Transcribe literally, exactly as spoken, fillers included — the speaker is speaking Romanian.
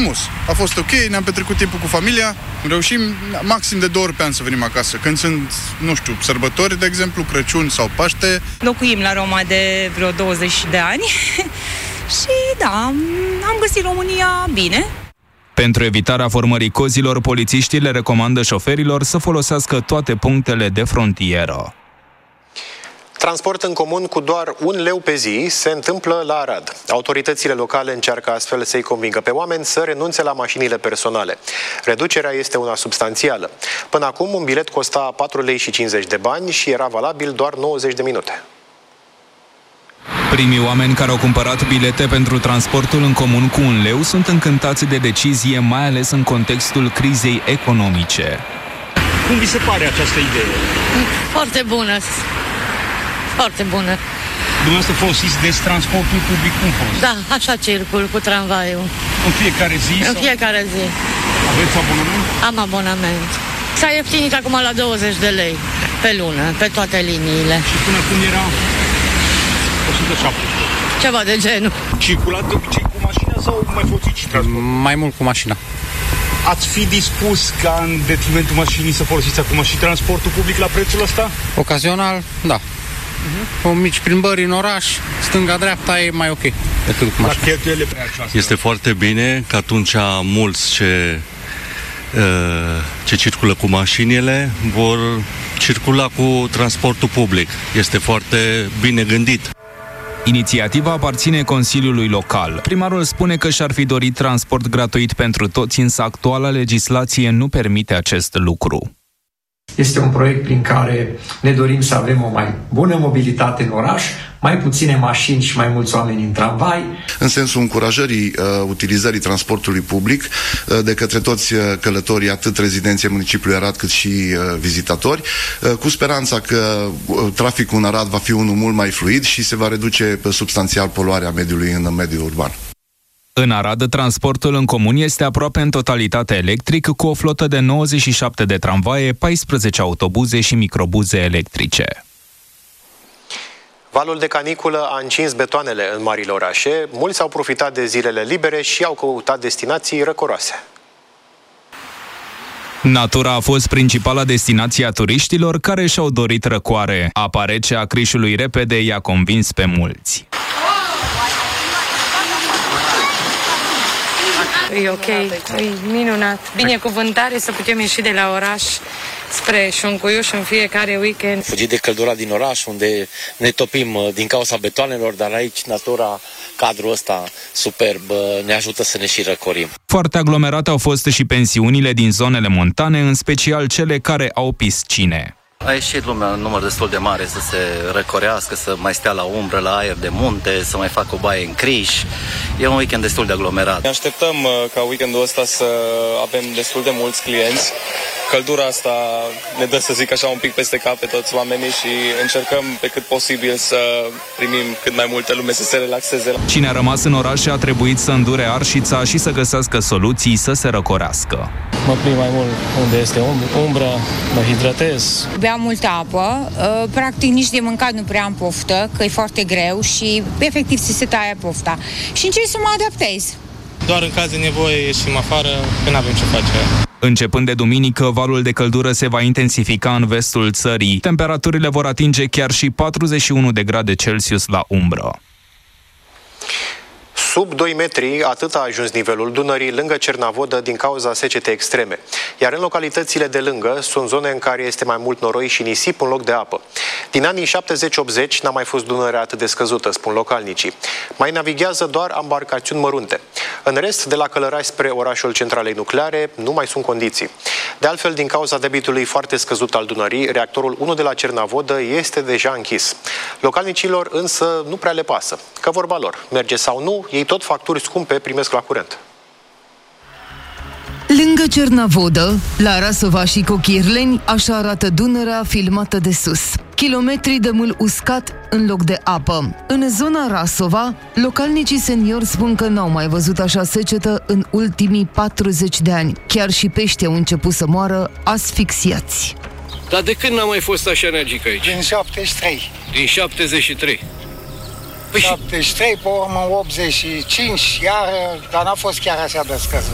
frumos. A fost ok, ne-am petrecut timpul cu familia, reușim maxim de două ori pe an să venim acasă. Când sunt, nu știu, sărbători, de exemplu, Crăciun sau Paște. Locuim la Roma de vreo douăzeci de ani și da, am găsit România bine. Pentru evitarea formării cozilor, polițiștii le recomandă șoferilor să folosească toate punctele de frontieră. Transport în comun cu doar un leu pe zi se întâmplă la Arad. Autoritățile locale încearcă astfel să-i convingă pe oameni să renunțe la mașinile personale. Reducerea este una substanțială. Până acum, un bilet costa patru lei și cincizeci de bani și era valabil doar nouăzeci de minute. Primii oameni care au cumpărat bilete pentru transportul în comun cu un leu sunt încântați de decizie, mai ales în contextul crizei economice. Cum vi se pare această idee? Foarte bună. Foarte bună. Dumneavoastră folosiți des transportul public, cum folosiți? Da, așa circul cu tramvaiul. În fiecare zi? În sau? fiecare zi. Aveți abonament? Am abonament. S-a ieftinit acum la douăzeci de lei pe lună, pe toate liniile. Și până când era o sută șaptesprezece? Ceva de genul. Circulați de obicei cu mașina sau mai folosiți și transport? Mai mult cu mașina. Ați fi dispus ca în detrimentul mașinii să folosiți acum și transportul public la prețul ăsta? Ocazional, da. Cu mici plimbări în oraș, stânga-dreapta e mai ok decât cu mașina. Este foarte bine că atunci mulți ce, ce circulă cu mașinile vor circula cu transportul public. Este foarte bine gândit. Inițiativa aparține Consiliului Local. Primarul spune că și-ar fi dorit transport gratuit pentru toți, însă actuala legislație nu permite acest lucru. Este un proiect prin care ne dorim să avem o mai bună mobilitate în oraș, mai puține mașini și mai mulți oameni în tramvai. În sensul încurajării uh, utilizării transportului public uh, de către toți uh, călătorii, atât rezidenții municipiului Arad, cât și uh, vizitatori, uh, cu speranța că uh, traficul în Arad va fi unul mult mai fluid și se va reduce uh, substanțial poluarea mediului în mediul urban. În Arad, transportul în comun este aproape în totalitate electric, cu o flotă de nouăzeci și șapte de tramvaie, paisprezece autobuze și microbuze electrice. Valul de caniculă a încins betoanele în marile orașe. Mulți au profitat de zilele libere și au căutat destinații răcoroase. Natura a fost principala destinație a turiștilor care și-au dorit răcoare. Apa rece a Crișului repede i-a convins pe mulți. E ok, e minunat. Binecuvântare să putem ieși de la oraș spre Șuncuiuș în fiecare weekend. Fugit de căldura din oraș, unde ne topim din cauza betoanelor, dar aici natura, cadrul ăsta superb, ne ajută să ne și răcorim. Foarte aglomerate au fost și pensiunile din zonele montane, în special cele care au piscine. A ieșit lumea în număr destul de mare să se răcorească, să mai stea la umbră, la aer de munte, să mai facă o baie în Criș. E un weekend destul de aglomerat. Ne așteptăm ca weekendul ăsta să avem destul de mulți clienți. Căldura asta ne dă, să zic așa, un pic peste cap pe toți oamenii și încercăm pe cât posibil să primim cât mai multă lume să se relaxeze. Cine a rămas în oraș a trebuit să îndure arșița și să găsească soluții să se răcorească. Mă plimb mai mult unde este umbră, mă hidratez. Beam multă apă, practic nici de mâncat nu prea am poftă, că e foarte greu și efectiv ți se taie pofta. Și încerc să mă adaptez. Doar în caz de nevoie ieșim afară, că nu avem ce face. Începând de duminică, valul de căldură se va intensifica în vestul țării. Temperaturile vor atinge chiar și patruzeci și unu de grade Celsius la umbră. Sub doi metri, atât a ajuns nivelul Dunării lângă Cernavodă din cauza secetei extreme. Iar în localitățile de lângă sunt zone în care este mai mult noroi și nisip în loc de apă. Din anii șaptezeci optzeci n-a mai fost Dunărea atât de scăzută, spun localnicii. Mai navighează doar ambarcațiuni mărunte. În rest, de la Călărași spre orașul centralei nucleare, nu mai sunt condiții. De altfel, din cauza debitului foarte scăzut al Dunării, reactorul unu de la Cernavodă este deja închis. Localnicilor însă nu prea le pasă. Că vorba lor, merge sau nu, ei tot facturi scumpe primesc la curent. Lângă Cernavodă, la Rasova și Cochirleni, așa arată Dunărea filmată de sus. Kilometri de mâl uscat în loc de apă. În zona Rasova, localnicii seniori spun că n-au mai văzut așa secetă în ultimii patruzeci de ani. Chiar și peștii au început să moară asfixiați. Dar de când n-a mai fost așa neagică aici? Din șaptezeci și trei. Din șaptezeci și trei. Păi șaptezeci și trei, pe urmă optzeci și cinci, iar, dar n-a fost chiar așa de scăzut.